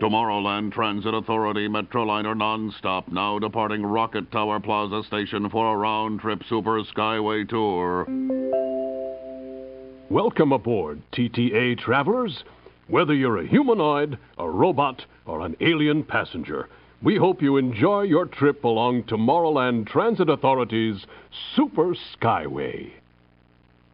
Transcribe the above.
Tomorrowland Transit Authority Metroliner non-stop, now departing Rocket Tower Plaza Station for a round-trip Super Skyway tour. Welcome aboard, TTA travelers. Whether you're a humanoid, a robot, or an alien passenger, we hope you enjoy your trip along Tomorrowland Transit Authority's Super Skyway.